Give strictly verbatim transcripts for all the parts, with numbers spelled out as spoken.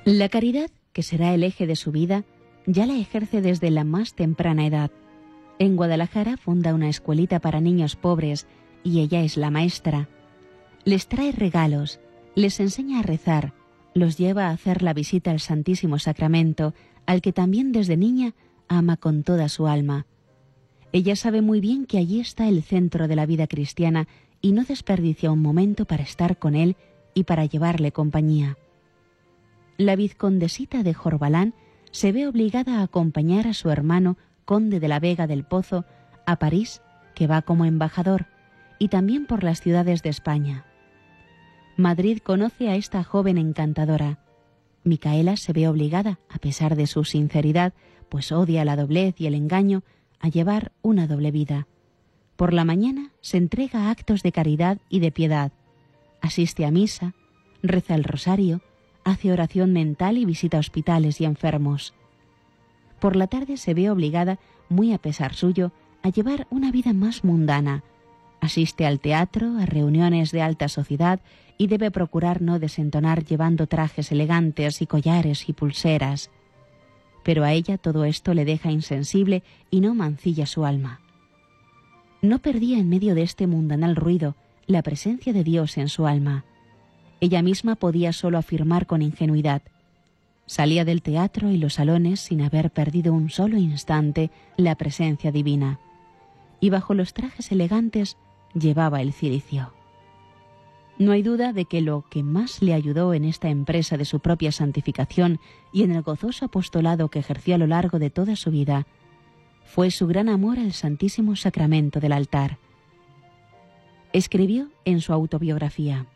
La caridad, que será el eje de su vida, ya la ejerce desde la más temprana edad. En Guadalajara funda una escuelita para niños pobres y ella es la maestra. Les trae regalos, les enseña a rezar, los lleva a hacer la visita al Santísimo Sacramento, al que también desde niña ama con toda su alma. Ella sabe muy bien que allí está el centro de la vida cristiana y no desperdicia un momento para estar con él y para llevarle compañía. La vizcondesita de Jorbalán se ve obligada a acompañar a su hermano, conde de la Vega del Pozo, a París, que va como embajador, y también por las ciudades de España. Madrid conoce a esta joven encantadora. Micaela se ve obligada, a pesar de su sinceridad, pues odia la doblez y el engaño, a llevar una doble vida. Por la mañana se entrega a actos de caridad y de piedad, asiste a misa, reza el rosario, hace oración mental y visita hospitales y enfermos. Por la tarde se ve obligada, muy a pesar suyo, a llevar una vida más mundana. Asiste al teatro, a reuniones de alta sociedad y debe procurar no desentonar llevando trajes elegantes y collares y pulseras. Pero a ella todo esto le deja insensible y no mancilla su alma. No perdía en medio de este mundanal ruido la presencia de Dios en su alma. Ella misma podía solo afirmar con ingenuidad. Salía del teatro y los salones sin haber perdido un solo instante la presencia divina. Y bajo los trajes elegantes llevaba el cilicio. No hay duda de que lo que más le ayudó en esta empresa de su propia santificación y en el gozoso apostolado que ejerció a lo largo de toda su vida fue su gran amor al Santísimo Sacramento del altar. Escribió en su autobiografía: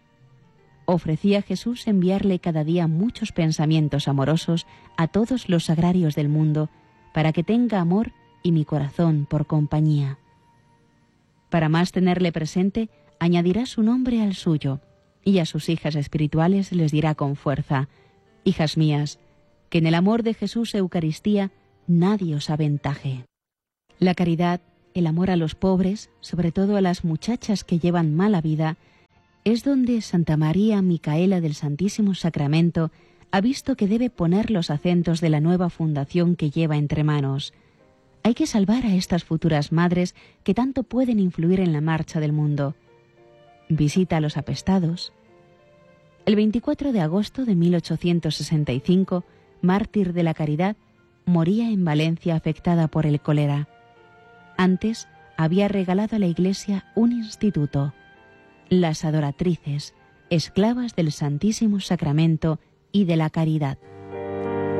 ofrecí a Jesús enviarle cada día muchos pensamientos amorosos a todos los sagrarios del mundo, para que tenga amor y mi corazón por compañía. Para más tenerle presente, añadirá su nombre al suyo, y a sus hijas espirituales les dirá con fuerza: hijas mías, que en el amor de Jesús Eucaristía nadie os aventaje. La caridad, el amor a los pobres, sobre todo a las muchachas que llevan mala vida, es donde Santa María Micaela del Santísimo Sacramento ha visto que debe poner los acentos de la nueva fundación que lleva entre manos. Hay que salvar a estas futuras madres que tanto pueden influir en la marcha del mundo. Visita a los apestados. El veinticuatro de agosto de mil ochocientos sesenta y cinco, mártir de la caridad, moría en Valencia afectada por el cólera. Antes había regalado a la Iglesia un instituto, las adoratrices, esclavas del Santísimo Sacramento y de la caridad.